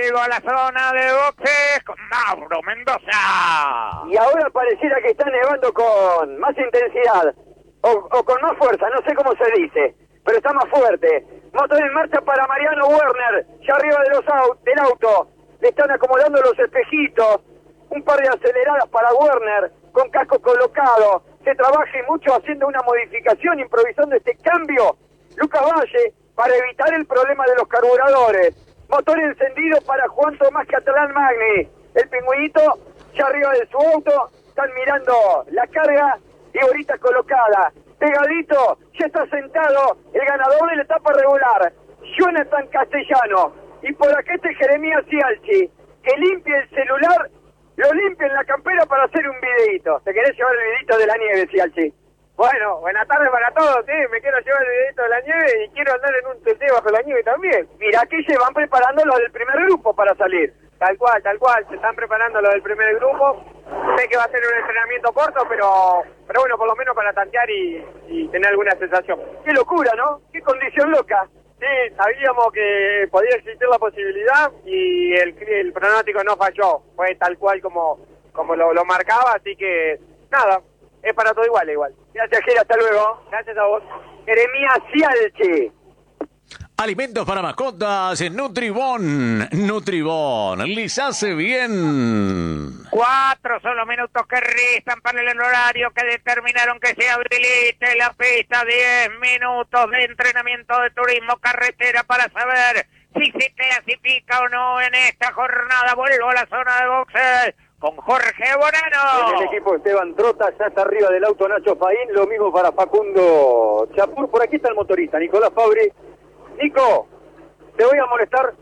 vuelvo a la zona de boxes con Mauro Mendoza. Y ahora pareciera que está nevando con más intensidad, o con más fuerza, no sé cómo se dice, pero está más fuerte. Motor en marcha para Mariano Werner, ya arriba de del auto, le están acomodando los espejitos, un par de aceleradas para Werner, con casco colocado, se trabaja y mucho haciendo una modificación, improvisando este cambio, Lucas Valle, para evitar el problema de los carburadores. Motor encendido para Juan Tomás Catalán Magni, el pingüinito ya arriba de su auto, están mirando la carga y ahorita colocada, pegadito, ya está sentado el ganador de la etapa regular, Jonathan Castellano, y por acá Jeremías Cialchi, que limpie el celular, lo limpia en la campera para hacer un videito. ¿Te querés llevar el videito de la nieve, Cialchi? Bueno, buenas tardes para todos, ¿sí? Me quiero llevar el videito de la nieve y quiero andar en un TT bajo la nieve también. Mira, aquí se van preparando los del primer grupo para salir. Tal cual, se están preparando los del primer grupo. Sé que va a ser un entrenamiento corto, pero bueno, por lo menos para tantear y tener alguna sensación. Qué locura, ¿no? Qué condición loca. Sí, sabíamos que podía existir la posibilidad y el pronóstico no falló. Fue tal cual como lo marcaba, así que nada, es para todo igual. Gracias, Jere, hasta luego. Gracias a vos. Jeremías Cialchi. Alimentos para mascotas en Nutribón. Nutribón, les hace bien. 4 son los minutos que restan para el horario que determinaron que se habilite la pista. 10 minutos de entrenamiento de turismo carretera para saber si se clasifica o no en esta jornada. Vuelvo a la zona de boxes con Jorge Bonano. El equipo Esteban Trota ya está arriba del auto Nacho Faín, lo mismo para Facundo Chapur. Por aquí está el motorista, Nicolás Fabri. Nico, te voy a molestar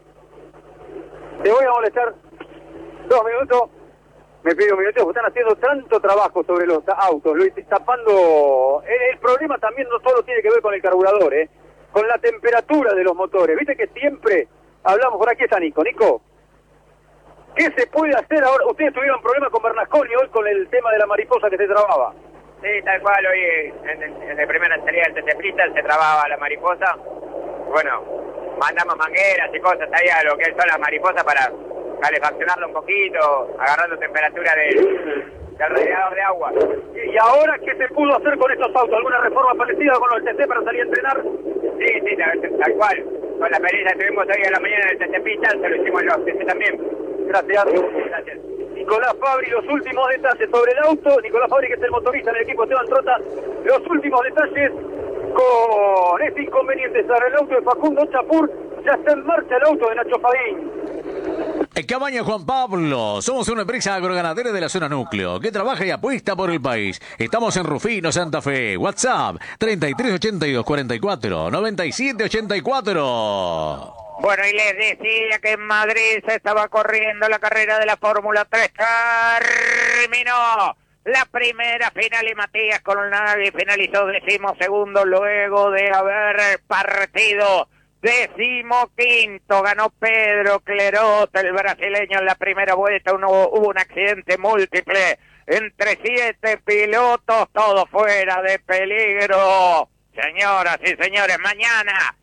2 minutos, me pido un minuto, porque están haciendo tanto trabajo sobre los autos, lo estoy tapando. El problema también no solo tiene que ver con el carburador, con la temperatura de los motores. Viste que siempre hablamos, por aquí está Nico, ¿qué se puede hacer ahora? Ustedes tuvieron problemas con Bernasconi hoy con el tema de la mariposa que se trababa. Sí, tal cual, hoy en la primera salida del TT Freestyle se trababa la mariposa. Bueno, mandamos mangueras y cosas ahí a lo que son las mariposas para calefaccionarlo un poquito, agarrando temperatura del radiador de agua. ¿Y ahora qué se pudo hacer con estos autos? ¿Alguna reforma parecida con los TT para salir a entrenar? Sí, tal cual. Con la perilla que tuvimos hoy a la mañana en el TT Freestyle, se lo hicimos en los TT también. Gracias. Nicolás Fabri, los últimos detalles sobre el auto. Nicolás Fabri, que es el motorista del equipo Esteban Trota, los últimos detalles con este inconveniente sobre el auto de Facundo Chapur. Ya está en marcha el auto de Nacho Faín. Cabaña Juan Pablo, somos una empresa agroganadera de la zona núcleo que trabaja y apuesta por el país. Estamos en Rufino, Santa Fe. WhatsApp 3382 44 97 84. Bueno, y les decía que en Madrid se estaba corriendo la carrera de la Fórmula 3. Terminó la primera final y Matías Colnaghi finalizó 12º luego de haber partido 15º. Ganó Pedro Clerot, el brasileño, en la primera vuelta. Hubo un accidente múltiple entre 7 pilotos, todo fuera de peligro. Señoras y señores, mañana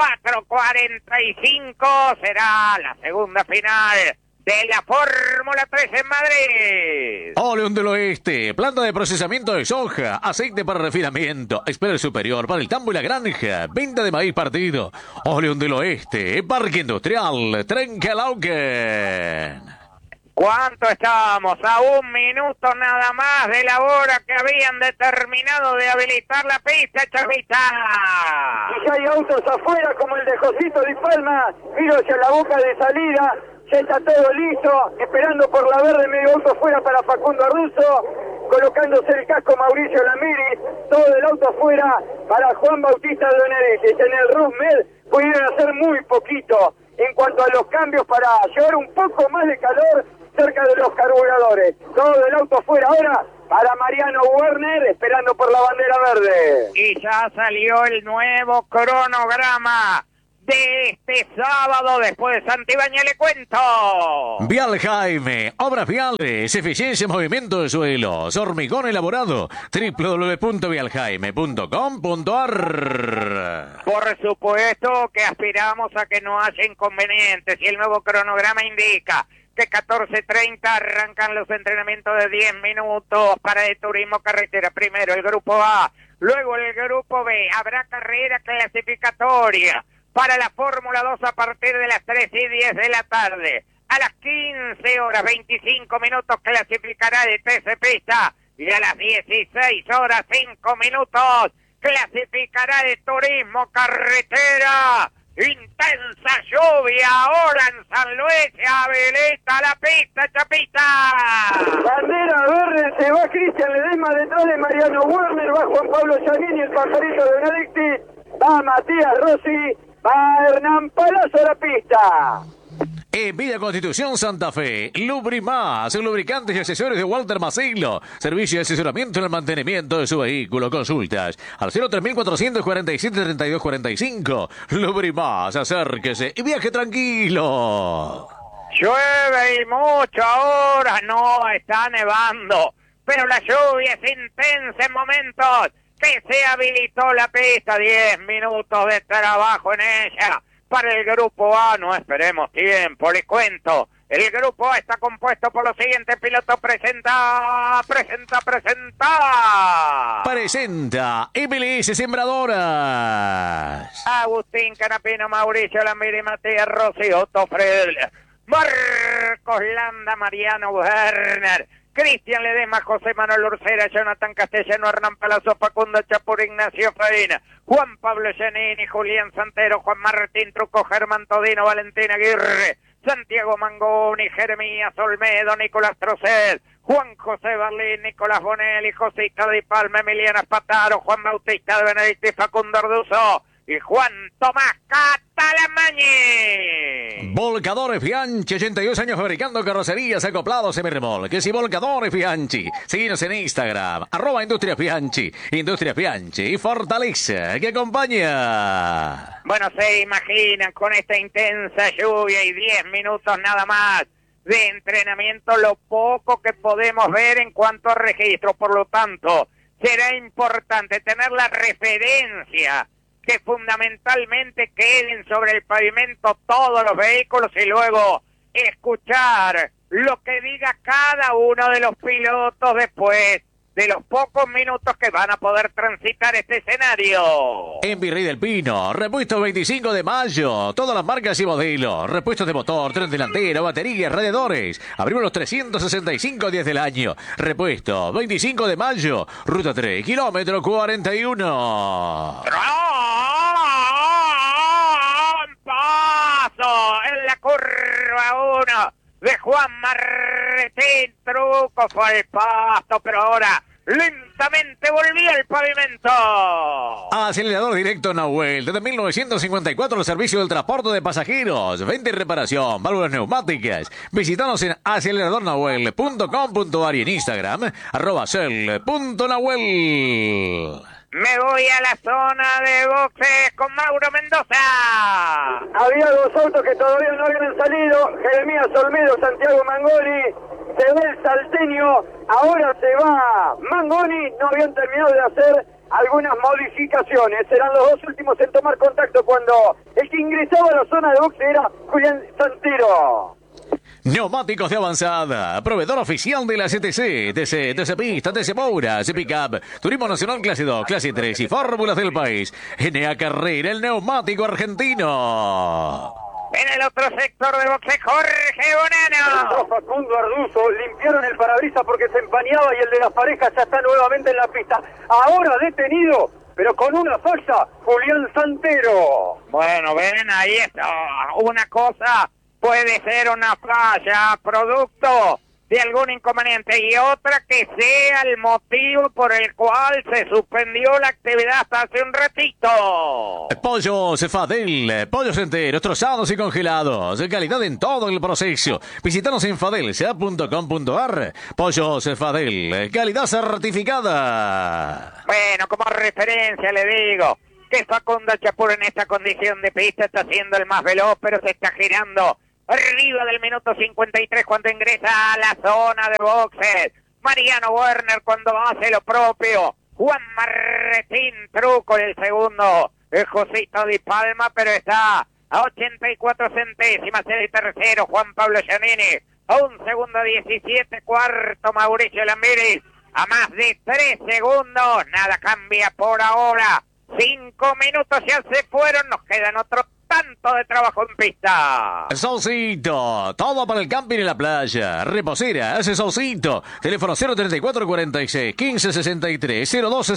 4:45 será la segunda final de la Fórmula 3 en Madrid. Oleum del Oeste, planta de procesamiento de soja, aceite para refinamiento, Esper superior para el tambo y la granja, venta de maíz partido. Oleum del Oeste, Parque Industrial, Trenquelauquen. ¿Cuánto estábamos? A 1 minuto nada más de la hora que habían determinado de habilitar la pista, Chavita. Y ya hay autos afuera como el de Josito Di Palma. Miro hacia la boca de salida. Ya está todo listo. Esperando por la verde, medio auto afuera para Facundo Arruzo. Colocándose el casco Mauricio Lamiri. Todo el auto afuera para Juan Bautista Doneretti. En el Rusmed pudieron hacer muy poquito en cuanto a los cambios para llevar un poco más de calor cerca de los carburadores. Todo el auto fuera ahora para Mariano Werner, esperando por la bandera verde. Y ya salió el nuevo cronograma de este sábado después de Santibáñez. Le cuento. Vial Jaime, obras viales, eficiencia, movimiento de suelos, hormigón elaborado, www.vialjaime.com.ar. Por supuesto que aspiramos a que no haya inconvenientes y el nuevo cronograma indica que 14:30 arrancan los entrenamientos de 10 minutos para el turismo carretera. Primero el grupo A, luego el grupo B. Habrá carrera clasificatoria para la Fórmula 2 a partir de las 3:10 de la tarde. A las 15 horas 25 minutos clasificará de TC Pista y a las 16 horas 5 minutos clasificará de turismo carretera. Intensa lluvia ahora en San Luis, habilita la pista, Chapita. Bandera verde, se va Cristian Ledesma detrás de Mariano Werner, va Juan Pablo Giannini, el pajarito de Benedicti, va Matías Rossi, va Hernán Palazzo a la pista. En Villa Constitución Santa Fe, Lubrimás, lubricantes y accesorios de Walter Macilo. Servicio de asesoramiento en el mantenimiento de su vehículo. Consultas al 03447-3245. Lubrimás, acérquese y viaje tranquilo. Llueve y mucho ahora, no está nevando, pero la lluvia es intensa en momentos que se habilitó la pista. 10 minutos de trabajo en ella. Para el grupo A, no esperemos tiempo, les cuento. El grupo A está compuesto por los siguientes pilotos. Presenta MLS Sembradoras. Agustín Canapino, Mauricio Lambiri, Matías Rossi, Otto Fredel, Marcos Landa, Mariano Werner, Cristian Ledesma, José Manuel Urcera, Jonathan Castellano, Hernán Palazzo, Facundo Chapur, Ignacio Feina, Juan Pablo Giannini, Julián Santero, Juan Martín Truco, Germán Todino, Valentín Aguirre, Santiago Mangoni, Jeremías Olmedo, Nicolás Trocet, Juan José Berlín, Nicolás Bonelli, Josita Di Palma, Emiliana Pataro, Juan Bautista de Benedicti, Facundo Arduzo y Juan Tomás Catalamañi. Volcadores Bianchi, 82 años fabricando carrocerías, acoplados, semirremolques y volcadores Bianchi. Síguenos en Instagram, @Industrias Bianchi. Industrias Bianchi y Fortaleza, que acompaña. Bueno, se imaginan con esta intensa lluvia y 10 minutos nada más de entrenamiento lo poco que podemos ver en cuanto a registro. Por lo tanto, será importante tener la referencia que fundamentalmente queden sobre el pavimento todos los vehículos y luego escuchar lo que diga cada uno de los pilotos después de los pocos minutos que van a poder transitar este escenario. En Virrey del Pino, repuesto 25 de mayo, todas las marcas y modelos, repuestos de motor, tren delantero, baterías, radiadores. Abrimos los 365 días del año. Repuesto 25 de mayo, ruta 3, kilómetro 41. Paso en la curva 1 de Juan Martín Truco, fue el pasto, pero ahora lentamente volvía al pavimento. Acelerador directo Nahuel, desde 1954 el servicio del transporte de pasajeros, venta y reparación, válvulas neumáticas. Visítanos en aceleradornahuel.com.ar y en Instagram @cel.nahuel. Me voy a la zona de boxes con Mauro Mendoza. Había dos autos que todavía no habían salido, Jeremías Olmedo, Santiago Mangoni, se ve el salteño, ahora se va Mangoni, no habían terminado de hacer algunas modificaciones, serán los dos últimos en tomar contacto cuando el que ingresaba a la zona de boxe era Julián Santero. Neumáticos de avanzada, proveedor oficial de la CTC, TC Pista, TC Moura, TC Pickup, Turismo Nacional Clase 2, Clase 3 y Fórmulas del país. NA Carrera, el neumático argentino. En el otro sector de boxe, Jorge Bonano. Facundo Arduzo, limpiaron el parabrisas porque se empañaba y el de las parejas ya está nuevamente en la pista. Ahora detenido, pero con una falla, Julián Santero. Bueno, ven, ahí está. Una cosa puede ser una falla, producto de algún inconveniente, y otra que sea el motivo por el cual se suspendió la actividad hasta hace un ratito. Pollos Fadel, pollos enteros, trozados y congelados, calidad en todo el proceso. Visítanos en fadelsa.com.ar. Pollos Fadel, calidad certificada. Bueno, como referencia le digo, que Facundo Chapur en esta condición de pista está siendo el más veloz, pero se está girando arriba del minuto 53 cuando ingresa a la zona de boxes. Mariano Werner cuando hace lo propio. Juan Martín Truco el segundo. Josito Di Palma, pero está a 84 centésimas el tercero. Juan Pablo Giannini. A un segundo 17, cuarto Mauricio Lambiris. A más de 3 segundos. Nada cambia por ahora. 5 minutos ya se fueron. Nos quedan otros tanto de trabajo en pista. Solcito, todo para el camping y la playa. Reposera, hace Solcito. Teléfono 034 46 15 63 02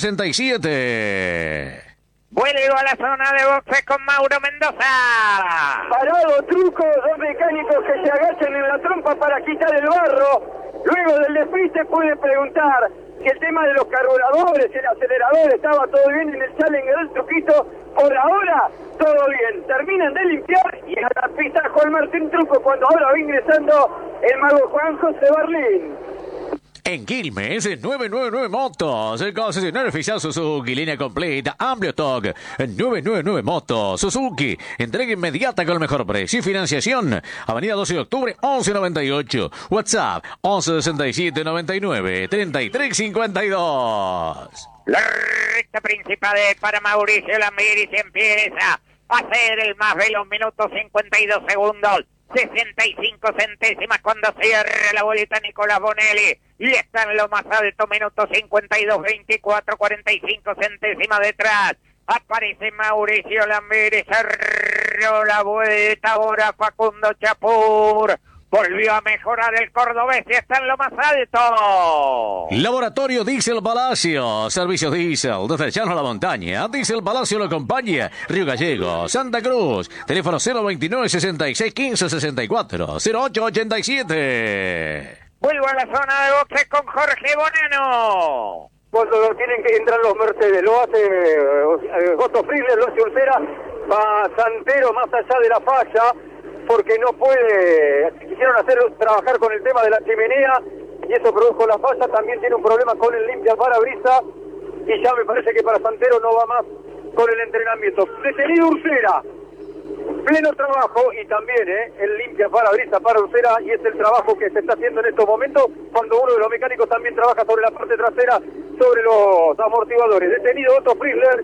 67. Vuelvo a la zona de boxes con Mauro Mendoza. Parado Truco, dos mecánicos que se agachan en la trompa para quitar el barro. Luego del despiste puede preguntar si el tema de los carburadores, el acelerador, estaba todo bien en el Challenger del Truquito. Por ahora, todo bien. Terminan de limpiar y a la pista Juan Martín Truco cuando ahora va ingresando el mago Juan José Barlín. En Quilmes, 999 Motos, el concesionario oficial Suzuki, línea completa, amplio stock, 999 Motos, Suzuki, entrega inmediata con el mejor precio y financiación, Avenida 12 de Octubre, 1198, WhatsApp, 1167 99 33 52. La recta principal para Mauricio Lambiris empieza a ser el más veloz, minuto 52 segundos. 65 centésimas cuando cierra la boleta Nicolás Bonelli y está en lo más alto, minuto 52, 24, 45 centésimas detrás. Aparece Mauricio Lambiris, cerró la vuelta ahora Facundo Chapur. Volvió a mejorar el cordobés y está en lo más alto. Laboratorio Diesel Palacio. Servicios Diesel. Desde el llano a la montaña. Diesel Palacio lo acompaña. Río Gallego, Santa Cruz. Teléfono 029 66 15 64 08 87. Vuelvo a la zona de boxes con Jorge Bonano. Cuando tienen que entrar los Mercedes, lo hace Otto Friedler, lo hace Ursera, va Santero más allá de la falla, porque no puede, quisieron trabajar con el tema de la chimenea, y eso produjo la falla. También tiene un problema con el limpia parabrisas, y ya me parece que para Santero no va más con el entrenamiento. Detenido Ursera, pleno trabajo, y también el limpia parabrisas para Ursera, y es el trabajo que se está haciendo en estos momentos, cuando uno de los mecánicos también trabaja sobre la parte trasera, sobre los amortiguadores. Detenido Otto Friedler,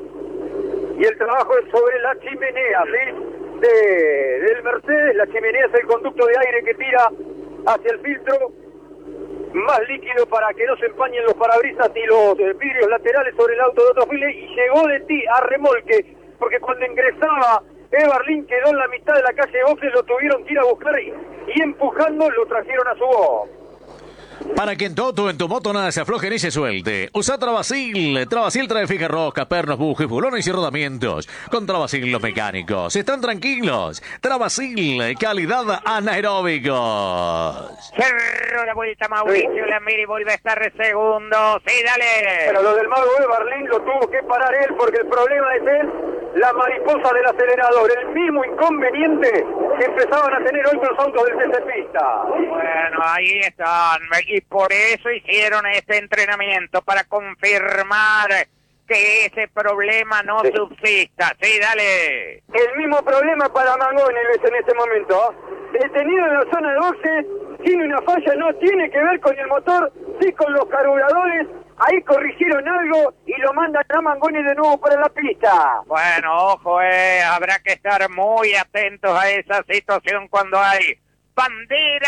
y el trabajo es sobre la chimenea, ¿sí? Del Mercedes. La chimenea es el conducto de aire que tira hacia el filtro más líquido para que no se empañen los parabrisas y los vidrios laterales sobre el auto de Otto Friedler, y llegó de ti a remolque, porque cuando ingresaba Eberlin quedó en la mitad de la calle de boxes, lo tuvieron que ir a buscar y empujando lo trajeron a su box. Para que en tu en tu moto nada se afloje ni se suelte. Usa Travasil. Travasil trae fija rosca, pernos, bujes, bulones y rodamientos. Con Travasil los mecánicos están tranquilos. Travasil, calidad anaeróbicos. Cerró la vuelta Mauricio Lambiris, vuelve a estar segundo. Sí, dale. Pero lo del mago Eberlin lo tuvo que parar él, porque el problema es él, la mariposa del acelerador, el mismo inconveniente que empezaban a tener hoy con los autos del TC Pista. Bueno, ahí están, y por eso hicieron este entrenamiento, para confirmar que ese problema no subsista. Sí, dale. El mismo problema para Mangoni en este momento. Detenido en la zona de boxes, tiene una falla, no tiene que ver con el motor, sí con los carburadores. Ahí corrigieron algo y lo mandan a Mangoni de nuevo para la pista. Bueno, ojo, habrá que estar muy atentos a esa situación cuando hay bandera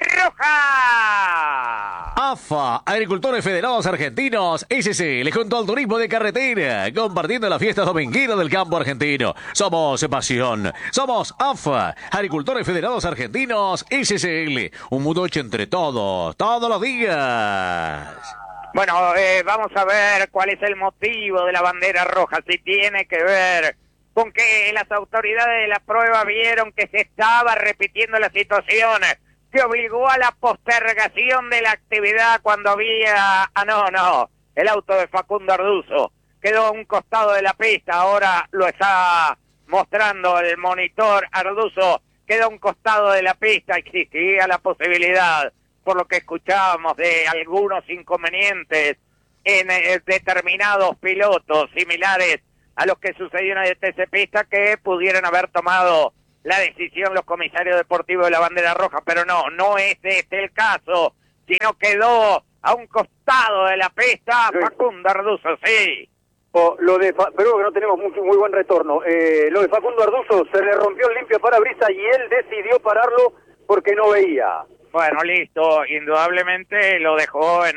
roja. AFA, Agricultores Federados Argentinos, SC, junto al turismo de carretera, compartiendo la fiesta dominguera del campo argentino. Somos pasión, somos AFA, Agricultores Federados Argentinos, SCL, un mundo hecho entre todos los días. Bueno, vamos a ver cuál es el motivo de la bandera roja, si tiene que ver con que las autoridades de la prueba vieron que se estaba repitiendo la situación que obligó a la postergación de la actividad cuando había... el auto de Facundo Arduzo quedó a un costado de la pista, ahora lo está mostrando el monitor. Arduzo quedó a un costado de la pista, existía la posibilidad, por lo que escuchábamos, de algunos inconvenientes en determinados pilotos similares a los que sucedió en el TC Pista que pudieran haber tomado la decisión los comisarios deportivos de la bandera roja, pero no es este el caso, sino quedó a un costado de la pista Facundo Arduzo, sí. Pero que no tenemos muy buen retorno. Lo de Facundo Arduzo, se le rompió el limpio parabrisas y él decidió pararlo porque no veía. Bueno, listo, indudablemente lo dejó en